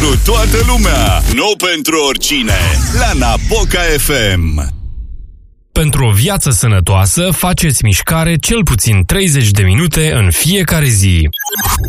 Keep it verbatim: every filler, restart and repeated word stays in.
pentru toată lumea, nu pentru oricine. La Napoca F M. Pentru o viață sănătoasă, faceți mișcare cel puțin treizeci de minute în fiecare zi.